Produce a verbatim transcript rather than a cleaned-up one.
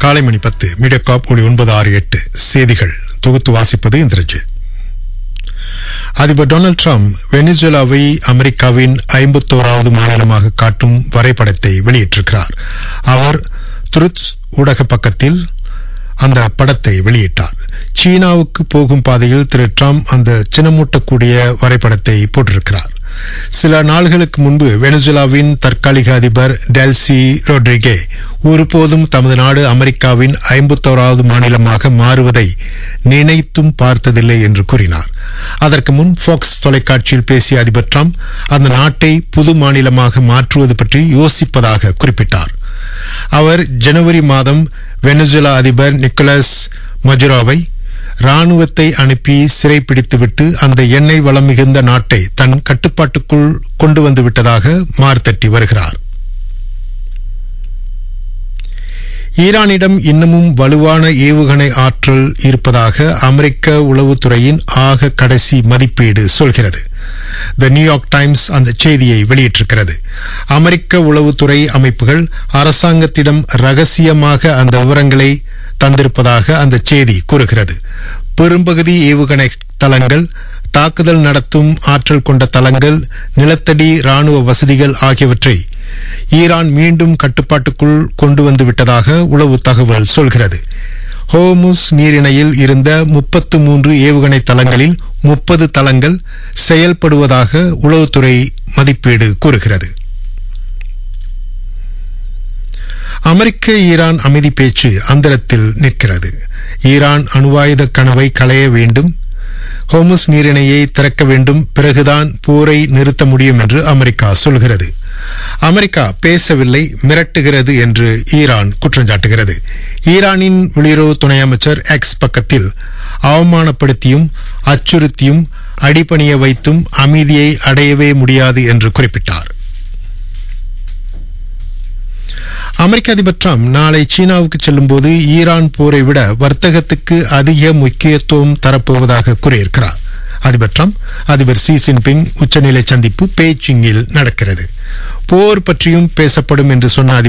காலை மணி பத்து மீடியாகாப் ஒளி ஒன்பது ஆறு எட்டு செய்திகள் தொகுத்து வாசிப்பது இந்திரஜித். அதிபர் டொனால்டு டிரம்ப் வெனிசுவேலாவை அமெரிக்காவின் ஐம்பத்தோராவது மாநிலமாக காட்டும் வரைபடத்தை வெளியிட்டிருக்கிறார். அவர் ட்ரூத் ஊடக பக்கத்தில் அந்த படத்தை வெளியிட்டார். சீனாவுக்கு போகும் பாதையில் திரு டிரம்ப் அந்த சின்னமூட்டக்கூடிய வரைபடத்தை போட்டிருக்கிறார். சில நாள்களுக்கு முன்பு வெனிசுவேலாவின் தற்காலிக அதிபர் டெல்சி ரொட்ரிகே ஒருபோதும் தமது நாடு அமெரிக்காவின் ஐம்பத்தோராவது மாநிலமாக மாறுவதை நினைத்தும் பார்த்ததில்லை என்று கூறினார். அதற்கு முன் ஃபாக்ஸ் தொலைக்காட்சியில் பேசிய அதிபர் டிரம்ப் அந்த நாட்டை புது மாநிலமாக மாற்றுவது பற்றி யோசிப்பதாக குறிப்பிட்டார். அவர் ஜனவரி மாதம் வெனிசுவேலா அதிபர் நிக்கோலஸ் மஜுரோவை ராணுவத்தை அனுப்பி சிறைப்பிடித்துவிட்டு அந்த எண்ணெய் வளம் மிகுந்த நாட்டை தன் கட்டுப்பாட்டுக்குள் கொண்டு வந்து விட்டதாக மார்த்தட்டி வருகிறார். ஈரானிடம் இன்னமும் வலுவான ஏவுகணை ஆற்றல் இருப்பதாக அமெரிக்க உளவுத்துறையின் ஆக கடைசி மதிப்பீடு சொல்கிறது. தி நியூயார்க் டைம்ஸ் அந்த செய்தியை வெளியிட்டிருக்கிறது. அமெரிக்க உளவுத்துறை அமைப்புகள் அரசாங்கத்திடம் ரகசியமாக அந்த விவரங்களை தந்திருப்பதாக அந்த செய்தி கூறுகிறது. பெரும்பகுதி ஏவுகணை தளங்கள், தாக்குதல் நடத்தும் ஆற்றல் கொண்ட தளங்கள், நிலத்தடி ராணுவ வசதிகள் ஆகியவற்றை ஈரான் மீண்டும் கட்டுப்பாட்டுக்குள் கொண்டு வந்து விட்டதாக உளவு தகவல் சொல்கிறது. ஹோர்முஸ் நீரிணையில் இருந்த முப்பத்து மூன்று ஏவுகணை தளங்களில் முப்பது தளங்கள் செயல்படுவதாக உளவுத்துறை மதிப்பீடு கூறுகிறது. அமெரிக்க ஈரான் அமைதி பேச்சு அந்தரத்தில் நிற்கிறது. ஈரான் அணுவாயுத கனவை களைய வேண்டும், ஹோர்முஸ் நீரிணையை திறக்க வேண்டும், பிறகுதான் போரை நிறுத்த முடியும் என்று அமெரிக்கா சொல்கிறது. அமெரிக்கா பேசவில்லை, மிரட்டுகிறது என்று ஈரான் குற்றம் சாட்டுகிறது. ஈரானின் வெளியுறவு துணை அமைச்சர் எக்ஸ் பக்கத்தில் அவமானப்படுத்தியும் அச்சுறுத்தியும் அடிபணிய வைத்தும் அமைதியை அடையவே முடியாது என்று குறிப்பிட்டார். அமெரிக்க அதிபர் டிரம்ப் நாளை சீனாவுக்கு செல்லும்போது ஈரான் போரை விட வர்த்தகத்துக்கு அதிக முக்கியத்துவம் தரப்போவதாக கூறியிருக்கிறார். அதிபர் டிரம்ப் அதிபர் ஷி ஜின்பிங் உச்சநிலை சந்திப்பு பெய்ஜிங்கில் நடக்கிறது. போர் பற்றியும் பேசப்படும் என்று சொன்ன